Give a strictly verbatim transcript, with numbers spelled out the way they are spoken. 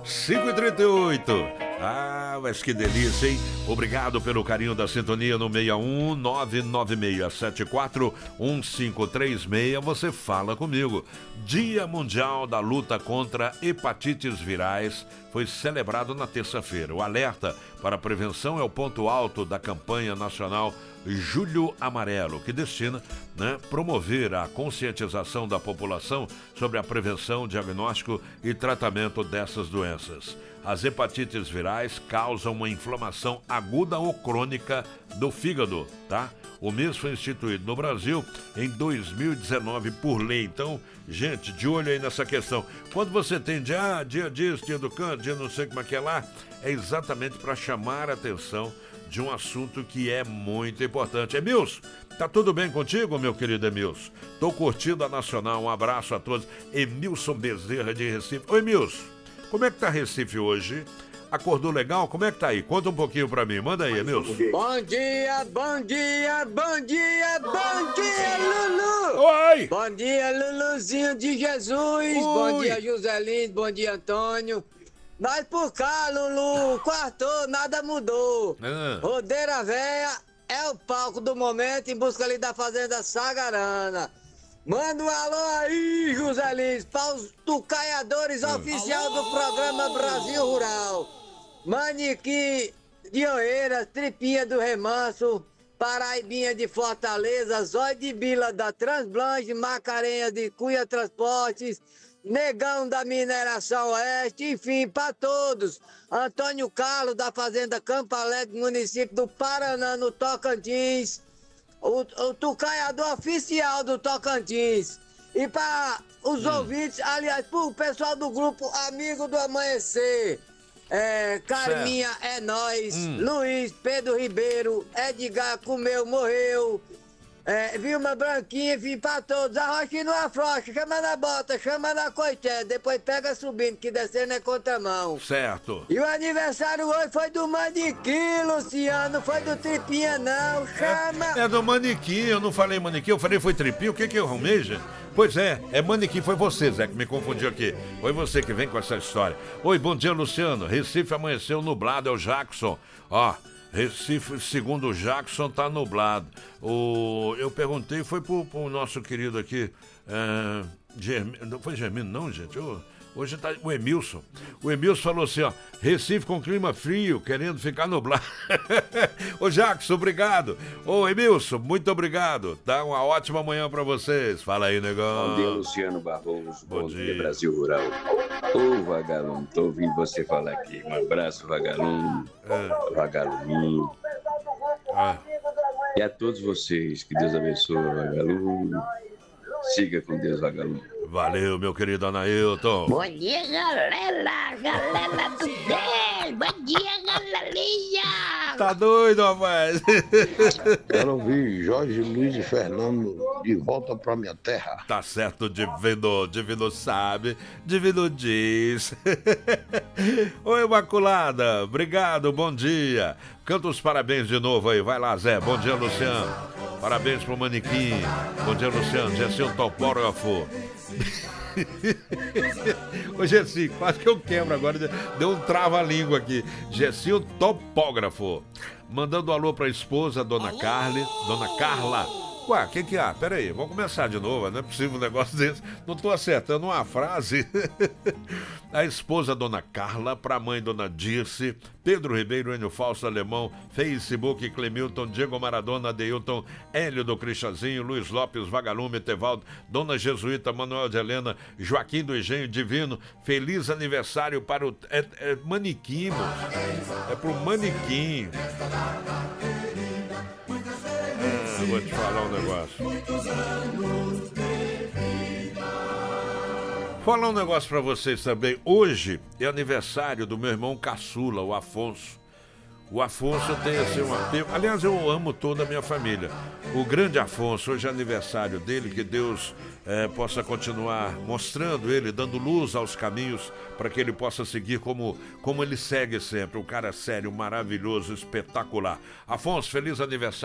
cinco e trinta e oito. Ah, mas que delícia, hein? Obrigado pelo carinho da sintonia no seis um nove nove seis sete quatro um cinco três seis. Você fala comigo. Dia Mundial da Luta contra Hepatites Virais foi celebrado na terça-feira. O alerta para a prevenção é o ponto alto da campanha nacional Julho Amarelo, que destina, né, promover a conscientização da população sobre a prevenção, diagnóstico e tratamento dessas doenças. As hepatites virais causam uma inflamação aguda ou crônica do fígado, tá? O mês foi instituído no Brasil em dois mil e dezenove por lei. Então, gente, de olho aí nessa questão. Quando você tem dia, dia disso, dia do canto, dia não sei como é que é lá, é exatamente para chamar a atenção de um assunto que é muito importante. Emilson, tá tudo bem contigo, meu querido Emilson? Tô curtindo a Nacional, um abraço a todos. Emilson Bezerra de Recife. Oi, Emilson, como é que tá Recife hoje? Acordou legal? Como é que tá aí? Conta um pouquinho pra mim, manda aí, Emilson. Bom dia, bom dia, bom dia, bom dia, Lulu! Oi! Bom dia, Luluzinho de Jesus! Oi. Bom dia, José Lindo, bom dia, Antônio! Nós por cá, Lulu, quartou, nada mudou. Ah. Rodeira Véia é o palco do momento em busca ali da Fazenda Sagarana. Manda um alô aí, José Lins, para os tucaiadores ah. oficial do programa Brasil Rural. Manequim de Oeiras, Tripinha do Remanso, Paraibinha de Fortaleza, Zói de Bila da Transblanche, Macarenhas de Cunha Transportes, Negão da Mineração Oeste, enfim, para todos. Antônio Carlos da Fazenda Campo Alegre, município do Paraná, no Tocantins. O, o tucaiador oficial do Tocantins. E para os hum. ouvintes, aliás, para o pessoal do grupo Amigo do Amanhecer. É, Carminha certo. É Nós, hum. Luiz, Pedro Ribeiro, Edgar comeu, morreu. É, Vilma Branquinha, enfim, pra todos. Arrocha no afrocha, chama na bota, chama na coité, depois pega subindo, que descendo é contramão. Certo. E o aniversário hoje foi do Manequim, Luciano, não foi do Tripinha, não. Chama. É, é do Manequim, eu não falei Manequim, eu falei foi Tripinha, o que que eu arrumei, gente? Pois é, é Manequim, foi você, Zé, que me confundiu aqui. Foi você que vem com essa história. Oi, bom dia, Luciano. Recife amanheceu nublado, é o Jackson. Ó. Recife, segundo o Jackson, tá nublado. O, eu perguntei, foi pro, pro nosso querido aqui, é, Germino, não foi Germino não, gente? Eu, hoje tá o Emilson. O Emilson falou assim, ó, Recife com clima frio, querendo ficar nublado. Ô Jackson, obrigado. Ô Emilson, muito obrigado. Dá uma ótima manhã pra vocês. Fala aí, negão. Bom dia, Luciano Barroso. Bom, Bom dia. dia, Brasil Rural. Ô, vagalume, tô ouvindo você falar aqui. Um abraço, vagalume, é. vagaluminho. Ah. E a todos vocês, que Deus abençoe, vagalume. Siga com Deus, vagalume. Valeu, meu querido Anailton. Bom dia, galera, galera do dez. Bom dia, galerinha. Tá doido, rapaz? Quero ouvir Jorge Luiz e Fernando de volta pra minha terra. Tá certo, divino, divino sabe, divino diz. Oi, Imaculada, obrigado, bom dia. Canta os parabéns de novo aí, vai lá, Zé. Bom dia, Luciano. Parabéns pro Manequim. Bom dia, Luciano. Gessinho Topógrafo. Ô, Gessinho, quase que eu quebro agora. Deu um trava-língua aqui. Gessinho Topógrafo. Mandando um alô pra esposa, Dona Carly. Dona Carla. Ué, o que que há? Pera aí, vamos começar de novo, não é possível um negócio desse. Não tô acertando uma frase. A esposa, Dona Carla, pra mãe, Dona Dirce, Pedro Ribeiro, Enio Falso Alemão, Facebook, Clemilton, Diego Maradona, Deilton, Hélio do Cristazinho, Luiz Lopes, Vagalume, Tevaldo, Dona Jesuíta, Manuel de Helena, Joaquim do Engenho Divino, feliz aniversário para o... É, é Manequim, moço. É pro Manequim. Ah, vou te falar um negócio. Falar um negócio pra vocês também. Hoje é aniversário do meu irmão caçula, o Afonso. O Afonso tem assim um apego. Aliás, eu amo toda a minha família. O grande Afonso, hoje é aniversário dele, que Deus é, possa continuar mostrando ele, dando luz aos caminhos, para que ele possa seguir como, como ele segue sempre. Um cara sério, maravilhoso, espetacular. Afonso, feliz aniversário.